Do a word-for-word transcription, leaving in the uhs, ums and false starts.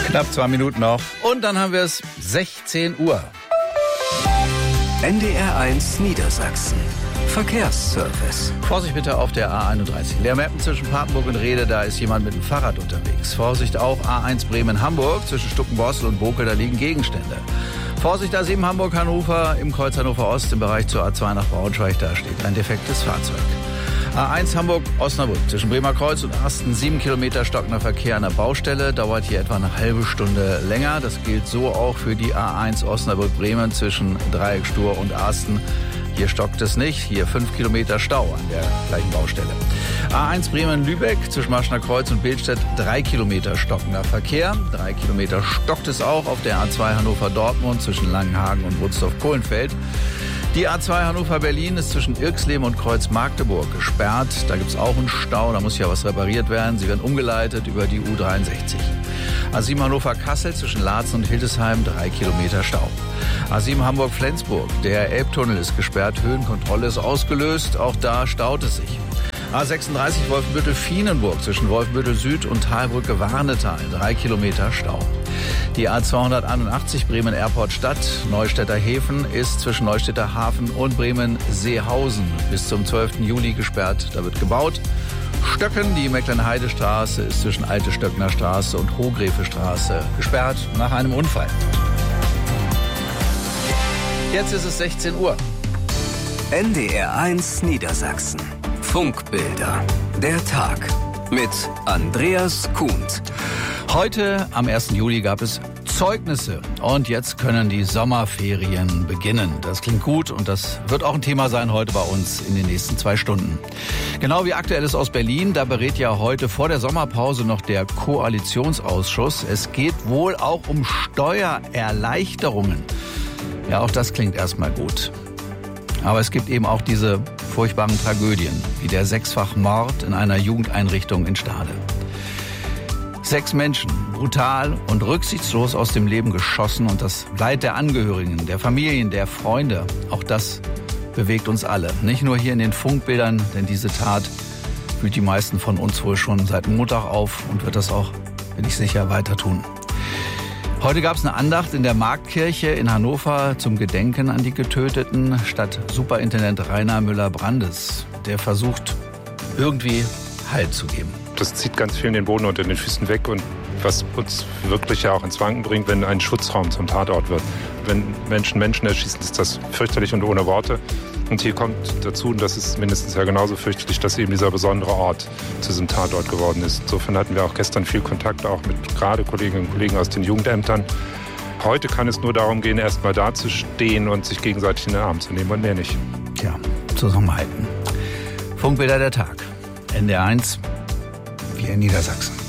Knapp zwei Minuten noch. Und dann haben wir es sechzehn Uhr. N D R eins Niedersachsen. Verkehrsservice. Vorsicht bitte auf der A einunddreißig. Leermeppen zwischen Papenburg und Rehde, da ist jemand mit dem Fahrrad unterwegs. Vorsicht auch A eins Bremen-Hamburg. Zwischen Stuckenborstel und Bokel, da liegen Gegenstände. Vorsicht A sieben Hamburg-Hannover im Kreuz Hannover-Ost im Bereich zur A zwei nach Braunschweig. Da steht ein defektes Fahrzeug. A eins Hamburg-Osnabrück zwischen Bremer Kreuz und Asten, sieben Kilometer stockender Verkehr an der Baustelle, dauert hier etwa eine halbe Stunde länger. Das gilt so auch für die A eins Osnabrück-Bremen zwischen Dreieckstur und Asten. Hier stockt es nicht, hier fünf Kilometer Stau an der gleichen Baustelle. A eins Bremen-Lübeck zwischen Marschner Kreuz und Bildstedt, drei Kilometer stockender Verkehr. Drei Kilometer stockt es auch auf der A zwei Hannover-Dortmund zwischen Langenhagen und Wunsdorf-Kohlenfeld. Die A zwei Hannover-Berlin ist zwischen Irxleben und Kreuz-Magdeburg gesperrt. Da gibt es auch einen Stau, da muss ja was repariert werden. Sie werden umgeleitet über die U dreiundsechzig. A sieben Hannover-Kassel zwischen Laatzen und Hildesheim, drei Kilometer Stau. A sieben Hamburg-Flensburg, der Elbtunnel ist gesperrt, Höhenkontrolle ist ausgelöst, auch da staut es sich. A sechsunddreißig Wolfenbüttel-Fienenburg zwischen Wolfenbüttel-Süd und Talbrücke-Warnetal, drei Kilometer Stau. Die A zweihunderteinundachtzig Bremen-Airport-Stadt, Neustädter Häfen ist zwischen Neustädter Hafen und Bremen-Seehausen bis zum zwölften Juli gesperrt, da wird gebaut. Stöcken, die Mecklenheide-Straße ist zwischen Alte Stöckner Straße und Hohgräfe-Straße gesperrt nach einem Unfall. Jetzt ist es sechzehn Uhr. N D R eins Niedersachsen. Funkbilder. Der Tag mit Andreas Kuhnt. Heute, am ersten Juli, gab es Zeugnisse. Und jetzt können die Sommerferien beginnen. Das klingt gut und das wird auch ein Thema sein heute bei uns in den nächsten zwei Stunden. Genau wie Aktuelles aus Berlin, da berät ja heute vor der Sommerpause noch der Koalitionsausschuss. Es geht wohl auch um Steuererleichterungen. Ja, auch das klingt erstmal gut. Aber es gibt eben auch diese furchtbaren Tragödien, wie der Sechsfachmord in einer Jugendeinrichtung in Stade. Sechs Menschen, brutal und rücksichtslos aus dem Leben geschossen und das Leid der Angehörigen, der Familien, der Freunde, auch das bewegt uns alle. Nicht nur hier in den Funkbildern, denn diese Tat fühlt die meisten von uns wohl schon seit Montag auf und wird das auch, bin ich sicher, weiter tun. Heute gab es eine Andacht in der Marktkirche in Hannover zum Gedenken an die Getöteten, statt Superintendent Rainer Müller-Brandes. Der versucht, irgendwie Halt zu geben. Das zieht ganz viel in den Boden unter den Füßen weg und was uns wirklich ja auch ins Wanken bringt, wenn ein Schutzraum zum Tatort wird. Wenn Menschen Menschen erschießen, ist das fürchterlich und ohne Worte. Und hier kommt dazu, und das ist mindestens ja genauso fürchterlich, dass eben dieser besondere Ort zu diesem Tatort geworden ist. Insofern hatten wir auch gestern viel Kontakt auch mit gerade Kolleginnen und Kollegen aus den Jugendämtern. Heute kann es nur darum gehen, erst mal dazustehen und sich gegenseitig in den Arm zu nehmen und mehr nicht. Tja, zusammenhalten. Funkbilder der Tag. N D R eins, wir in Niedersachsen.